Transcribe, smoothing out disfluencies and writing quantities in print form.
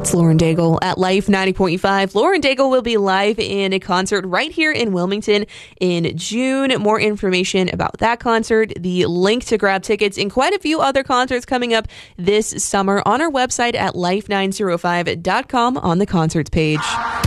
It's Lauren Daigle at Life 90.5. Lauren Daigle will be live in a concert right here in Wilmington in June. More information about that concert, the link to grab tickets, and quite a few other concerts coming up this summer on our website at life905.com on the concerts page.